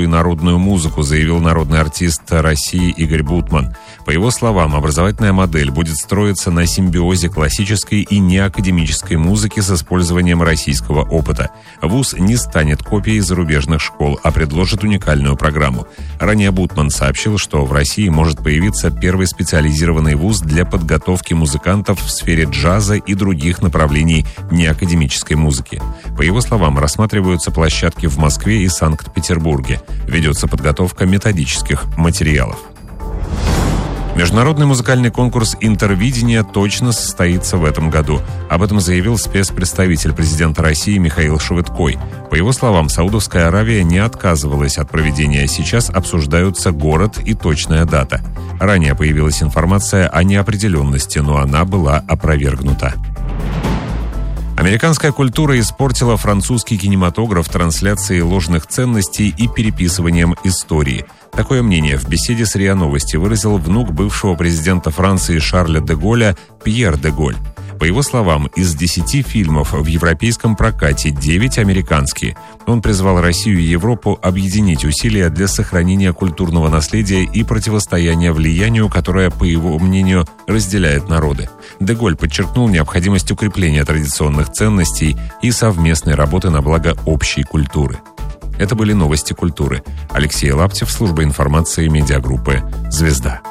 культуру и народную музыку, заявил народный артист России Игорь Бутман. По его словам, образовательная модель будет строиться на симбиозе классической и неакадемической музыки с использованием российского опыта. ВУЗ не станет копией зарубежных школ, а предложит уникальную программу. Ранее Бутман сообщил, что в России может появиться первый специализированный вуз для подготовки музыкантов в сфере джаза и других направлений неакадемической музыки. По его словам, рассматриваются площадки в Москве и Санкт-Петербурге. Ведется подготовка методических материалов. Международный музыкальный конкурс «Интервидение» точно состоится в этом году. Об этом заявил спецпредставитель президента России Михаил Швыдкой. По его словам, Саудовская Аравия не отказывалась от проведения. Сейчас обсуждаются город и точная дата. Ранее появилась информация о неопределенности, но она была опровергнута. Американская культура испортила французский кинематограф трансляцией ложных ценностей и переписыванием истории. Такое мнение в беседе с РИА Новости выразил внук бывшего президента Франции Шарля де Голля Пьер де Голль. По его словам, из 10 фильмов в европейском прокате 9 американские. Он призвал Россию и Европу объединить усилия для сохранения культурного наследия и противостояния влиянию, которое, по его мнению, разделяет народы. Де Голль подчеркнул необходимость укрепления традиционных ценностей и совместной работы на благо общей культуры. Это были новости культуры. Алексей Лаптев, служба информации медиагруппы «Звезда».